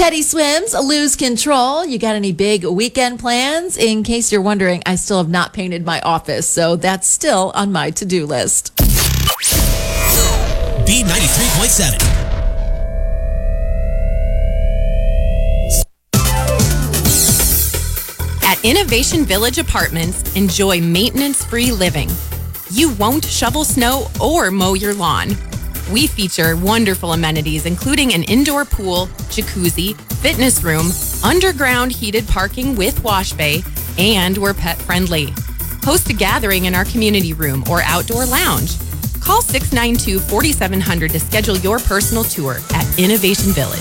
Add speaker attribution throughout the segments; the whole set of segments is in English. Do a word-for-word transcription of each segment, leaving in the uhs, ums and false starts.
Speaker 1: Teddy Swims, Lose Control. You got any big weekend plans? In case you're wondering, I still have not painted my office, so that's still on my to-do list.
Speaker 2: B ninety-three point seven.
Speaker 3: At Innovation Village Apartments, enjoy maintenance-free living. You won't shovel snow or mow your lawn. We feature wonderful amenities, including an indoor pool, jacuzzi, fitness room, underground heated parking with wash bay, and we're pet friendly. Host a gathering in our community room or outdoor lounge. Call six nine two, four seven zero zero to schedule your personal tour at Innovation Village.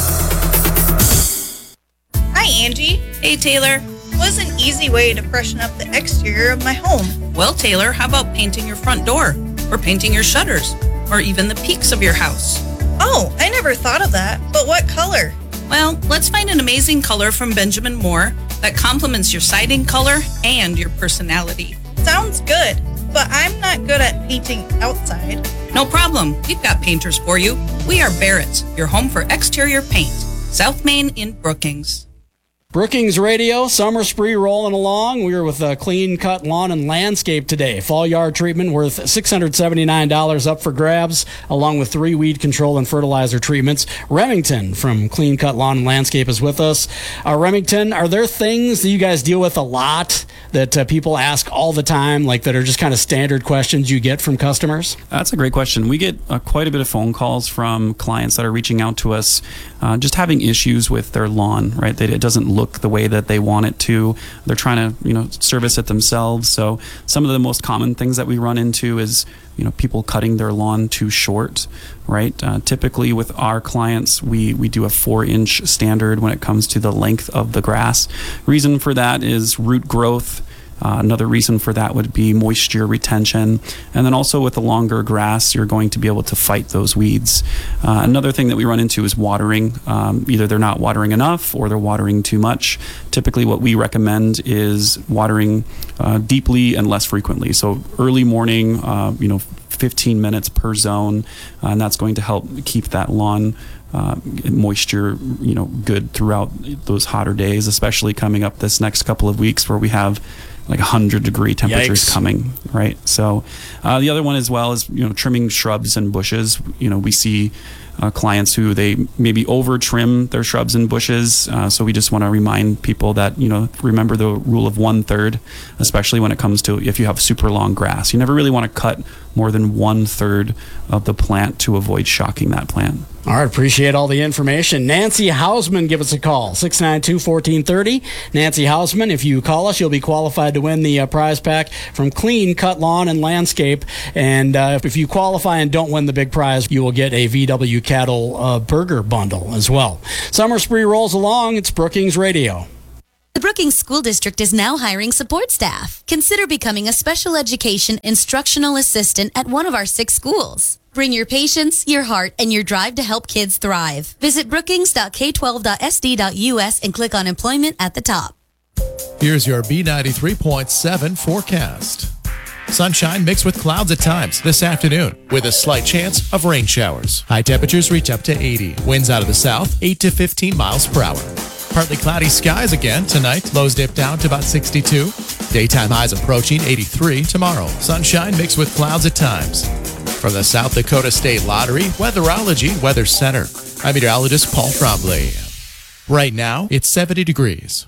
Speaker 4: Hi, Angie. Hey, Taylor. What's an easy way to freshen up the exterior of my home?
Speaker 5: Well, Taylor, how about painting your front door or painting your shutters or even the peaks of your house?
Speaker 4: Oh, I never thought of that. But what color?
Speaker 5: Well, let's find an amazing color from Benjamin Moore that complements your siding color and your personality.
Speaker 4: Sounds good, but I'm not good at painting outside.
Speaker 5: No problem. We've got painters for you. We are Barrett's, your home for exterior paint. South Main in Brookings.
Speaker 6: Brookings Radio, summer spree rolling along. We were with a Clean Cut Lawn and Landscape today. Fall yard treatment worth six hundred seventy-nine dollars up for grabs, along with three weed control and fertilizer treatments. Remington from Clean Cut Lawn and Landscape is with us. Uh, Remington, are there things that you guys deal with a lot that uh, people ask all the time, like that are just kind of standard questions you get from customers?
Speaker 7: That's a great question. We get uh, quite a bit of phone calls from clients that are reaching out to us, uh, just having issues with their lawn, right? That it doesn't look the way that they want it to. They're trying to, you know, service it themselves. So some of the most common things that we run into is, you know, people cutting their lawn too short, right? Uh, typically with our clients, we, we do a four inch standard when it comes to the length of the grass. Reason for that is root growth. Uh, another reason for that would be moisture retention. And then also with the longer grass, you're going to be able to fight those weeds. Uh, another thing that we run into is watering. Um, either they're not watering enough or they're watering too much. Typically what we recommend is watering uh, deeply and less frequently. So early morning, uh, you know, fifteen minutes per zone, uh, and that's going to help keep that lawn Uh, moisture, you know, good throughout those hotter days, especially coming up this next couple of weeks where we have like one hundred degree temperatures
Speaker 6: Yikes.
Speaker 7: coming, right? So uh, the other one as well is, you know, trimming shrubs and bushes. You know, we see uh, clients who they maybe over trim their shrubs and bushes. Uh, so we just want to remind people that, you know, remember the rule of one third, especially when it comes to if you have super long grass. You never really want to cut more than one third of the plant to avoid shocking that plant.
Speaker 6: All right, appreciate all the information. Nancy Hausman, give us a call, six nine two, one four three zero. Nancy Hausman, if you call us, you'll be qualified to win the uh, prize pack from Clean Cut Lawn and Landscape. And uh, if you qualify and don't win the big prize, you will get a V W Cattle uh, burger bundle as well. Summer spree rolls along. It's Brookings Radio.
Speaker 8: The Brookings School District is now hiring support staff. Consider becoming a special education instructional assistant at one of our six schools. Bring your patience, your heart, and your drive to help kids thrive. Visit brookings dot k twelve dot s d dot u s and click on employment at the top.
Speaker 9: Here's your B ninety-three point seven forecast. Sunshine mixed with clouds at times this afternoon with a slight chance of rain showers. High temperatures reach up to eighty. Winds out of the south, eight to fifteen miles per hour. Partly cloudy skies again tonight. Lows dip down to about sixty-two. Daytime highs approaching eighty-three tomorrow. Sunshine mixed with clouds at times. From the South Dakota State Lottery Weatherology Weather Center, I'm meteorologist Paul Trombley. Right now, it's seventy degrees.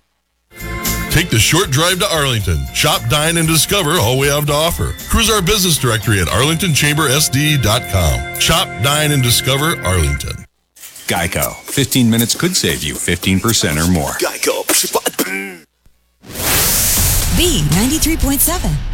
Speaker 10: Take the short drive to Arlington. Shop, dine, and discover all we have to offer. Cruise our business directory at arlington chamber s d dot com. Shop, dine, and discover Arlington.
Speaker 11: Geico. fifteen minutes could save you fifteen percent or more.
Speaker 2: Geico.
Speaker 12: B ninety-three point seven.